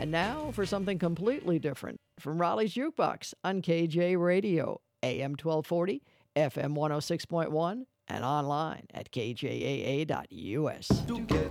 And now for something completely different from Raleigh's Jukebox on KJ Radio, AM 1240, FM 106.1, and online at kjaa.us. To get